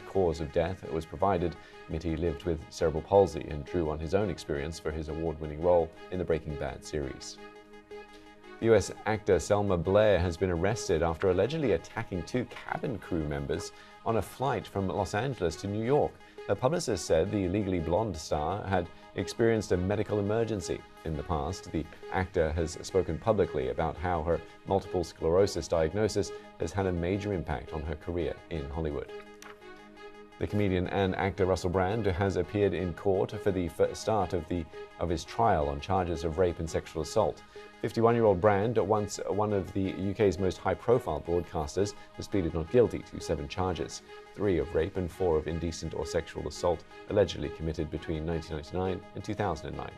cause of death was provided, Mitty lived with cerebral palsy and drew on his own experience for his award-winning role in the Breaking Bad series. US actor Selma Blair has been arrested after allegedly attacking 2 cabin crew members on a flight from Los Angeles to New York. Her publicist said the Legally Blonde star had experienced a medical emergency. In the past, the actor has spoken publicly about how her multiple sclerosis diagnosis has had a major impact on her career in Hollywood. The comedian and actor Russell Brand has appeared in court for the start of his trial on charges of rape and sexual assault. 51-year-old Brand, once one of the UK's most high-profile broadcasters, has pleaded not guilty to 7 charges, 3 of rape and 4 of indecent or sexual assault, allegedly committed between 1999 and 2009.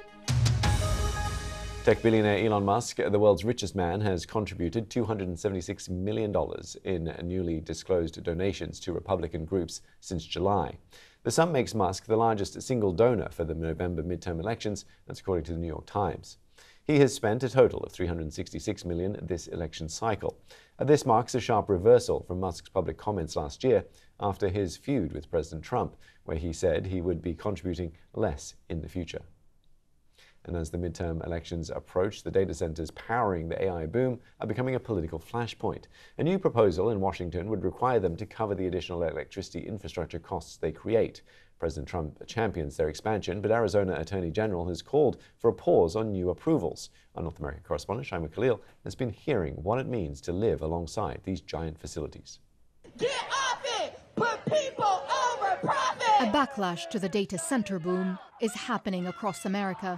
Tech billionaire Elon Musk, the world's richest man, has contributed $276 million in newly disclosed donations to Republican groups since July. The sum makes Musk the largest single donor for the November midterm elections, that's according to the New York Times. He has spent a total of $366 million this election cycle. This marks a sharp reversal from Musk's public comments last year after his feud with President Trump, where he said he would be contributing less in the future. And as the midterm elections approach, the data centers powering the AI boom are becoming a political flashpoint. A new proposal in Washington would require them to cover the additional electricity infrastructure costs they create. President Trump champions their expansion, but Arizona Attorney General has called for a pause on new approvals. Our North American correspondent, Shaima Khalil, has been hearing what it means to live alongside these giant facilities. Get off it! Put people over profit! A backlash to the data center boom is happening across America.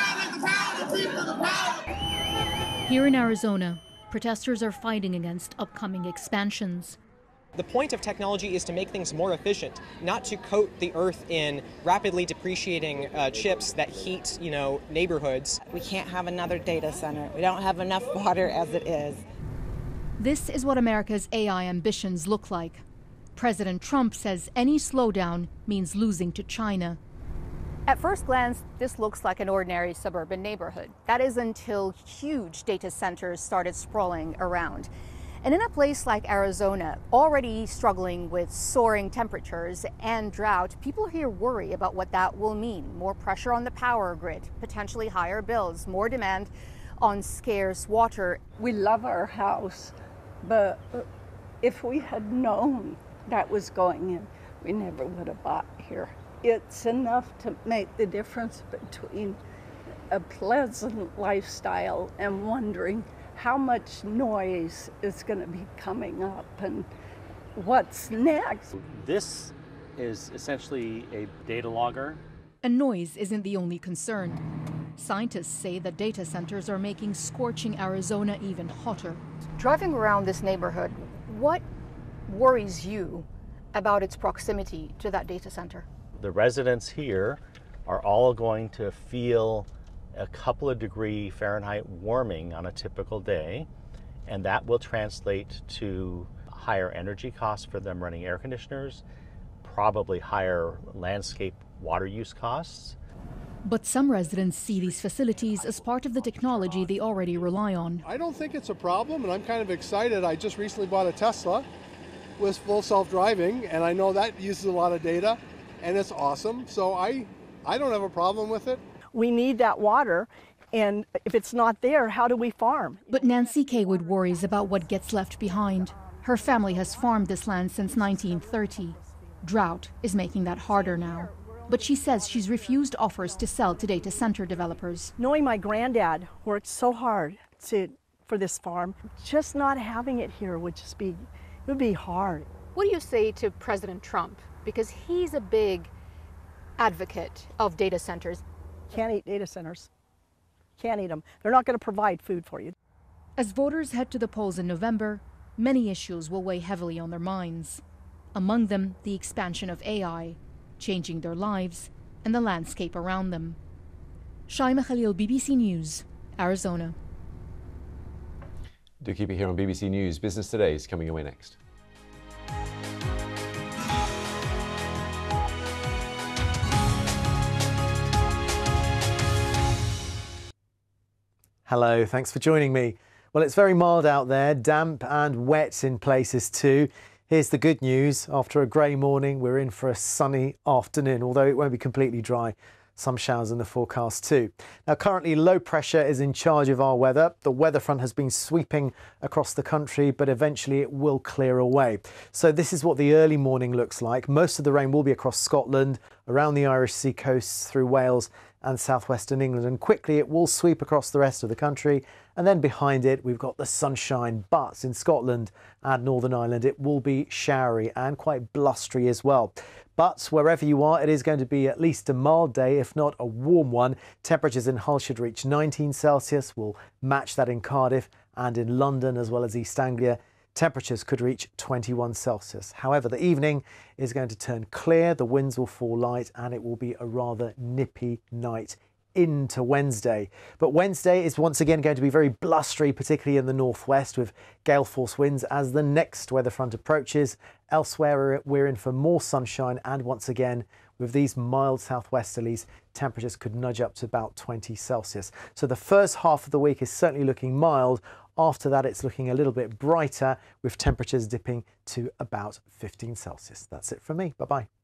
Here in Arizona, protesters are fighting against upcoming expansions. The point of technology is to make things more efficient, not to coat the earth in rapidly depreciating chips that heat, neighborhoods. We can't have another data center. We don't have enough water as it is. This is what America's AI ambitions look like. President Trump says any slowdown means losing to China. At first glance, this looks like an ordinary suburban neighborhood. That is until huge data centers started sprawling around. And in a place like Arizona, already struggling with soaring temperatures and drought, people here worry about what that will mean. More pressure on the power grid, potentially higher bills, more demand on scarce water. We love our house, but if we had known that was going in, we never would have bought here. It's enough to make the difference between a pleasant lifestyle and wondering how much noise is going to be coming up and what's next. This is essentially a data logger. And noise isn't the only concern. Scientists say that data centers are making scorching Arizona even hotter. Driving around this neighborhood, what worries you about its proximity to that data center? The residents here are all going to feel a couple of degree Fahrenheit warming on a typical day, and that will translate to higher energy costs for them running air conditioners, probably higher landscape water use costs. But some residents see these facilities as part of the technology they already rely on. I don't think it's a problem, and I'm kind of excited. I just recently bought a Tesla with full self-driving, and I know that uses a lot of data, and it's awesome. So I don't have a problem with it. We need that water, and if it's not there, how do we farm? But Nancy Kaywood worries about what gets left behind. Her family has farmed this land since 1930. Drought is making that harder now. But she says she's refused offers to sell to data center developers. Knowing my granddad worked so hard for this farm, just not having it here would be hard. What do you say to President Trump? Because he's a big advocate of data centers. Can't eat data centers. Can't eat them. They're not going to provide food for you. As voters head to the polls in November, many issues will weigh heavily on their minds. Among them, the expansion of AI, changing their lives and the landscape around them. Shaima Khalil, BBC News, Arizona. Do keep it here on BBC News. Business Today is coming away next. Hello, thanks for joining me. Well, it's very mild out there, damp and wet in places too. Here's the good news. After a grey morning, we're in for a sunny afternoon, although it won't be completely dry. Some showers in the forecast too. Now, currently low pressure is in charge of our weather. The weather front has been sweeping across the country, but eventually it will clear away. So this is what the early morning looks like. Most of the rain will be across Scotland, around the Irish Sea coast, through Wales and southwestern England, and quickly it will sweep across the rest of the country. And then behind it, we've got the sunshine, but in Scotland and Northern Ireland, it will be showery and quite blustery as well. But wherever you are, it is going to be at least a mild day, if not a warm one. Temperatures in Hull should reach 19 Celsius. We'll match that in Cardiff and in London, as well as East Anglia. Temperatures could reach 21 Celsius. However, the evening is going to turn clear, the winds will fall light, and it will be a rather nippy night into Wednesday. But Wednesday is once again going to be very blustery, particularly in the northwest, with gale force winds as the next weather front approaches. Elsewhere, we're in for more sunshine, and once again, with these mild southwesterlies, temperatures could nudge up to about 20 Celsius. So the first half of the week is certainly looking mild. After that, it's looking a little bit brighter, with temperatures dipping to about 15 Celsius. That's it from me. Bye-bye.